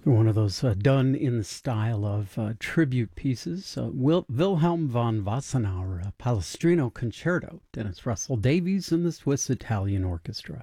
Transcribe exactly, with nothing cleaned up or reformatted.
One of those uh, done in the style of uh, tribute pieces. Uh, Wil- Wilhelm von Wassenaar, uh, Palestrino Concerto, Dennis Russell Davies and the Swiss Italian Orchestra.